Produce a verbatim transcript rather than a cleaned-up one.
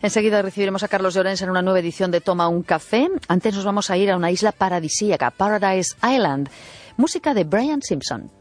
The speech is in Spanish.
Enseguida recibiremos a Carlos Llorens en una nueva edición de Toma un Café. Antes nos vamos a ir a una isla paradisíaca, Paradise Island. Música de Brian Simpson.